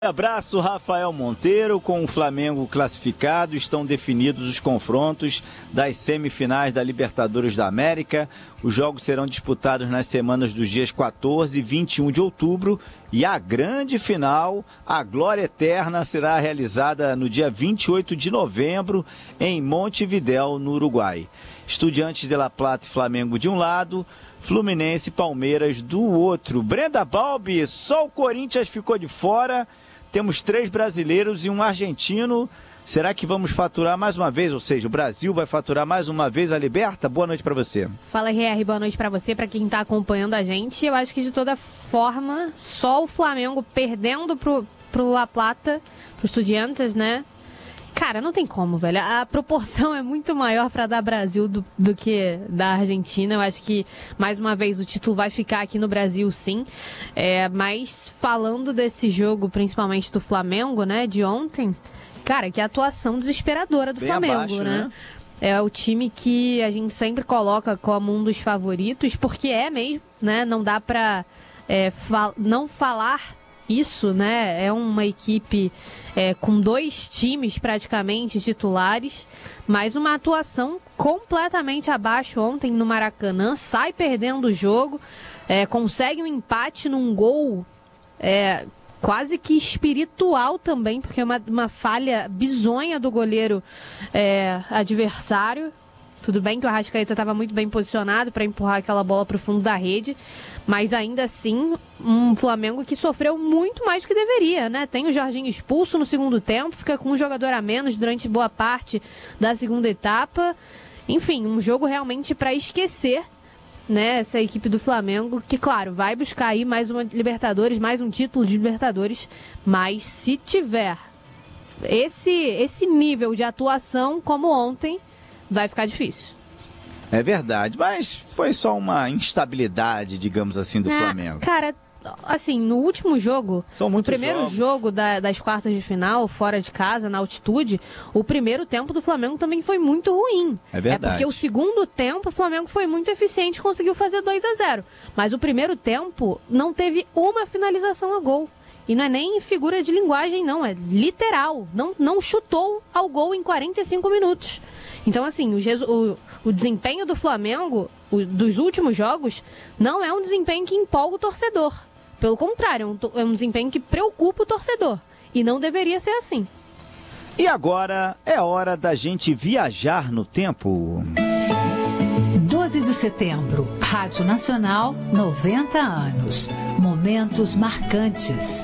Abraço, Rafael Monteiro. Com o Flamengo classificado, estão definidos os confrontos das semifinais da Libertadores da América. Os jogos serão disputados nas semanas dos dias 14 e 21 de outubro e a grande final, a Glória Eterna, será realizada no dia 28 de novembro em Montevidéu, no Uruguai. Estudiantes de La Plata e Flamengo de um lado, Fluminense e Palmeiras do outro. Brenda Balbi, só o Corinthians ficou de fora. Temos 3 brasileiros e um argentino. Será que vamos faturar mais uma vez? Ou seja, o Brasil vai faturar mais uma vez a Liberta? Boa noite para você. Fala, RR, boa noite para você, para quem está acompanhando a gente. Eu acho que de toda forma, só o Flamengo perdendo pro La Plata, pro Estudiantes, né? Cara, não tem como, velho. A proporção é muito maior para dar Brasil do que da Argentina. Eu acho que, mais uma vez, o título vai ficar aqui no Brasil, sim. Mas falando desse jogo, principalmente do Flamengo, né, de ontem, cara, que atuação desesperadora do bem Flamengo, abaixo, né? É o time que a gente sempre coloca como um dos favoritos, porque é mesmo, né? Não dá para não falar isso, né? É uma equipe com 2 times praticamente titulares, mas uma atuação completamente abaixo ontem no Maracanã, sai perdendo o jogo, consegue um empate num gol quase que espiritual também, porque é uma falha bizonha do goleiro adversário. Tudo bem que o Arrascaeta estava muito bem posicionado para empurrar aquela bola para o fundo da rede, mas ainda assim, um Flamengo que sofreu muito mais do que deveria, né? Tem o Jorginho expulso no segundo tempo, fica com um jogador a menos durante boa parte da segunda etapa. Enfim, um jogo realmente para esquecer, né? Essa equipe do Flamengo, que claro, vai buscar aí mais uma Libertadores, mais um título de Libertadores, mas se tiver esse nível de atuação como ontem, vai ficar difícil. É verdade, mas foi só uma instabilidade, digamos assim, do Flamengo. Cara, assim, no último jogo, no primeiro jogo das quartas de final, fora de casa, na altitude, o primeiro tempo do Flamengo também foi muito ruim. É verdade. Porque o segundo tempo o Flamengo foi muito eficiente, conseguiu fazer 2-0. Mas o primeiro tempo não teve uma finalização a gol. E não é nem figura de linguagem, não, é literal. Não chutou ao gol em 45 minutos. Então, assim, o desempenho do Flamengo, dos últimos jogos, não é um desempenho que empolga o torcedor. Pelo contrário, é um desempenho que preocupa o torcedor. E não deveria ser assim. E agora é hora da gente viajar no tempo. 12 de setembro, Rádio Nacional, 90 anos. Momentos marcantes.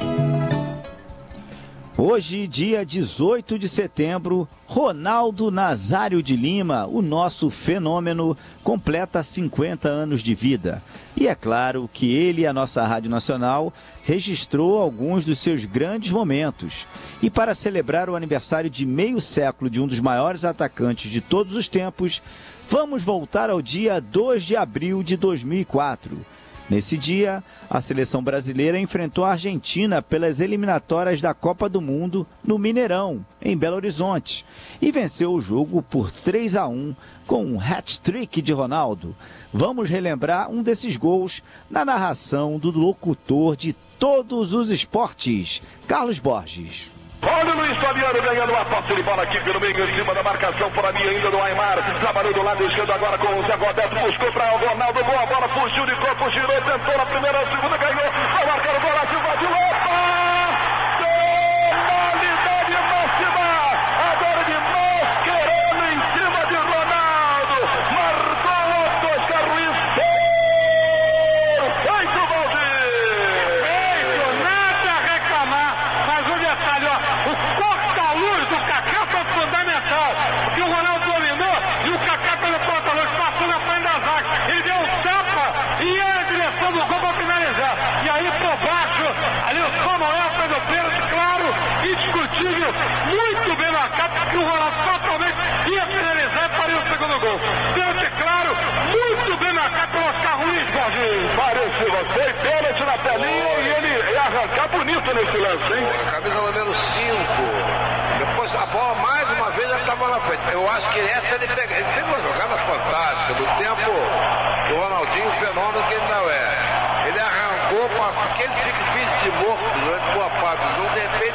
Hoje, dia 18 de setembro, Ronaldo Nazário de Lima, o nosso fenômeno, completa 50 anos de vida. E é claro que ele e a nossa Rádio Nacional registrou alguns dos seus grandes momentos. E para celebrar o aniversário de meio século de um dos maiores atacantes de todos os tempos, vamos voltar ao dia 2 de abril de 2004. Nesse dia, a seleção brasileira enfrentou a Argentina pelas eliminatórias da Copa do Mundo no Mineirão, em Belo Horizonte, e venceu o jogo por 3-1 com um hat-trick de Ronaldo. Vamos relembrar um desses gols na narração do locutor de todos os esportes, Carlos Borges. Olha o Luiz Fabiano ganhando uma posse de bola aqui pelo meio, em cima da marcação por ali ainda do Aimar. Trabalhou do lado esquerdo agora com o Zé Roberto, buscou para o Ronaldo, boa bola, fugiu de corpo, girou, tentou na primeira, a segunda, ganhou, vai marcar o gol, a Silva de Opa! Penalidade máxima! Agora de Mascherano em cima de Ronaldo, marcou o Oscar Ruiz, feito, Valdir! Feito, nada a reclamar, mas o detalhe, ó, o corta-luz do Kaká foi fundamental, porque o Ronaldo dominou e o Kaká pelo corta-luz passou na frente da zaga, ele deu um tapa e ia na direção do gol para finalizar, e aí por baixo, ali o Samuel fez o pênalti, claro, indiscutível, muito bem marcado, porque o Ronaldo totalmente ia finalizar e faria o segundo gol. Pênalti, claro, muito bem marcado pelo Oscar Ruiz, Jorginho. Parece você, pênalti na telinha e ele ia arrancar bonito nesse lance, hein? Camisa número 5. Depois a bola mais uma vez já estava na frente. Eu acho que essa ele pega. Ele fez uma jogada fantástica do tempo do Ronaldinho, o fenômeno que ele não é. Ele arrancou com aquele fique físico de morto durante boa parte do jogo, de repente